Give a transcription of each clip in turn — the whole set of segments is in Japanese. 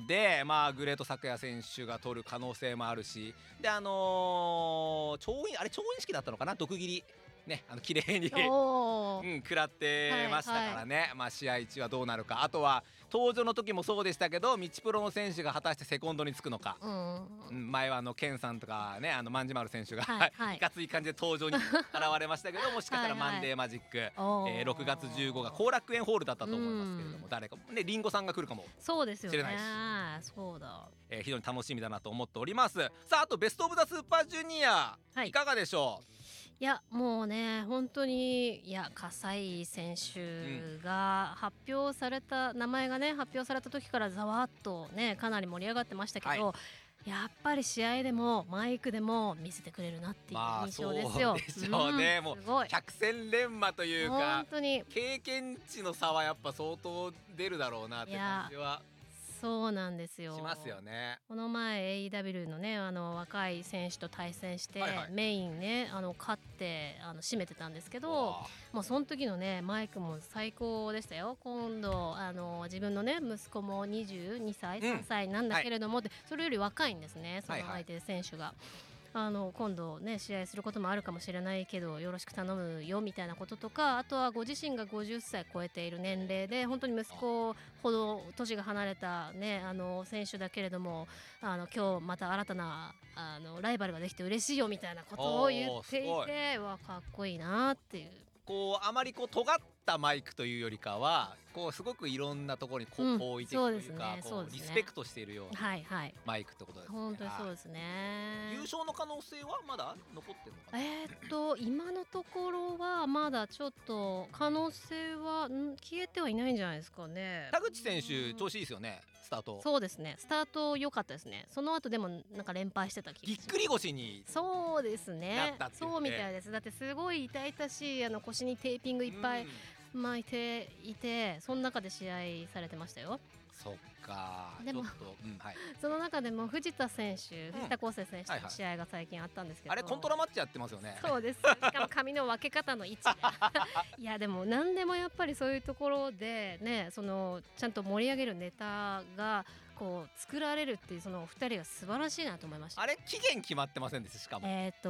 で、グレート咲夜選手が取る可能性もあるし、で調印式だったのかな、毒斬りね、綺麗に食らってましたからね、試合中はどうなるか。あとは登場の時もそうでしたけど、道プロの選手が果たしてセコンドにつくのか、前はケンさんとかね、万事丸選手がいかつい感じで登場に現れましたけどもしかしたらマンデーマジック、6月15が後楽園ホールだったと思いますけれども、誰かね、リンゴさんが来るかもしれないし、 そうだ、 非常に楽しみだなと思っております。さあ、あとベストオブザスーパージュニア、いかがでしょう。 いやもうね本当に葛西選手が発表された、名前がね発表された時からざわっとねかなり盛り上がってましたけど、やっぱり試合でもマイクでも見せてくれるなっていう印象ですよ。 そうでしょうね、もう百戦錬磨というか本当に経験値の差はやっぱ相当出るだろうなって感じはそうなんですよ。 しますよね。 この前 AEW のね若い選手と対戦して、メインね勝って締めてたんですけど、もうその時のねマイクも最高でしたよ。今度自分のね息子も22歳3歳なんだけれども、それより若いんですね、その相手選手が。今度ね試合することもあるかもしれないけどよろしく頼むよみたいなこととか、あとはご自身が50歳超えている年齢で本当に息子ほど年が離れたね選手だけれども今日また新たなライバルができて嬉しいよみたいなことを言っていて、かっこいいなっていう。 あまり尖ったマイクというよりかはすごくいろんなところに好意的というか、リスペクトしているようなマイクってことですね。 本当にそうですね。 優勝の可能性はまだ残ってるのかな。 今のところはまだちょっと可能性は消えてはいないんじゃないですかね。 田口選手調子いいですよね、スタート。 そうですね、スタート良かったですね。その後でもなんか連敗してた気がします。 ぎっくり腰にそうですね、そうみたいです。だってすごい痛々しい腰にテーピングいっぱい巻いていて、その中で試合されてましたよ。 そっか。 でもその中でも藤田康生選手と試合が最近あったんですけど、 あれコントラマッチやってますよね。 そうです。しかも髪の分け方の位置いやでも何でもやっぱりそういうところでね、ちゃんと盛り上げるネタが作られるっていうそのお二人が素晴らしいなと思いました。 あれ期限決まってませんでした。しかも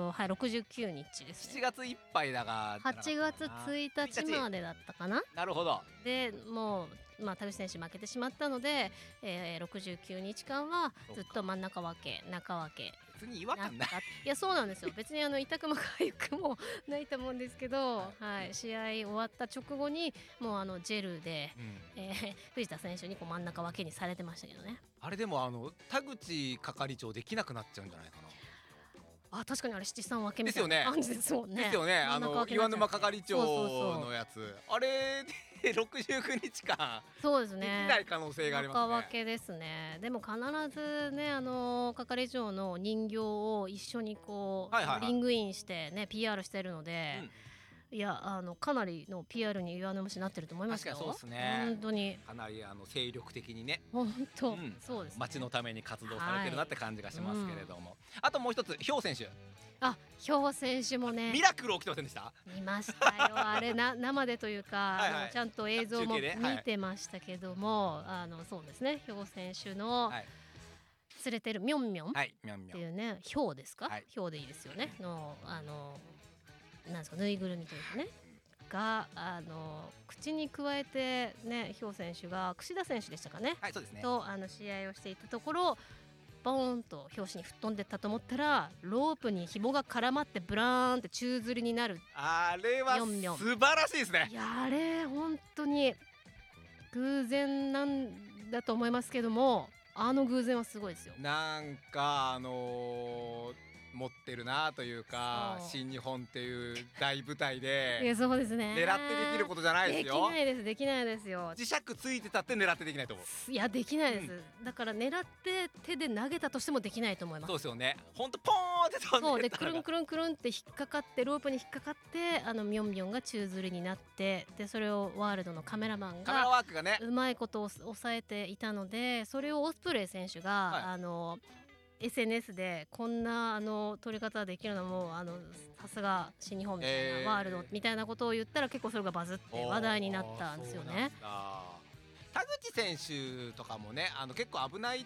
69日ですね。 7月いっぱいだが 8月1日までだったかな。 なるほど。 でもう田口選手負けてしまったので、69日間はずっと真ん中分け中分け別に違和感ない。 いやそうなんですよ。別に痛くも痒くもないと思うんですけど、試合終わった直後にもうジェルで、藤田選手に真ん中分けにされてましたけどね。 あれでも田口係長できなくなっちゃうんじゃないかな。 確かにあれ七三分けみたいな感じですもんね。 ですよね。岩沼係長のやつ、あれで69日間そうですね、 できない可能性がありますね。 中分けですね。でも必ずね係長の人形を一緒にリングインしてね PR してるので、いやかなりの PR に岩沼市になってると思いますよ。 確かにそうですね。 本当にかなり精力的にね、 本当、そうですね。 町のために活動されてるなって感じがしますけれども、あともう一つ氷選手。 氷選手もねミラクル起きてませんでした？ 見ましたよ。あれ生でというかちゃんと映像も見てましたけども、そうですね、氷選手の連れてるミョンミョンっていうね、氷ですか、氷でいいですよねのなんですか、ぬいぐるみというかねが口に加えてね、氷選手が櫛田選手でしたかね、と試合をしていたところボーンと拍子に吹っ飛んでったと思ったらロープに紐が絡まってブラーンって宙吊りになる。 あれは素晴らしいですね。 いやあれ本当に偶然なんだと思いますけども、偶然はすごいですよ。 なんか持ってるなというか、新日本っていう大舞台でそうですね、 狙ってできることじゃないですよ。 できないですよ。 磁石ついてたって狙ってできないと思う。 いやできないです、だから狙って手で投げたとしてもできないと思います。 そうですよね。ほんとポーンって飛んでたのが、 でくるんくるんって引っかかってロープに引っかかってミョンミョンが宙吊りになって、でそれをワールドのカメラマンがワークがねうまいことを抑えていたので、それをオスプレイ選手が、SNS でこんな撮り方できるのもさすが新日本みたいな、ワールドみたいなことを言ったら結構それがバズって話題になったんですよね。 田口選手とかもね結構危ない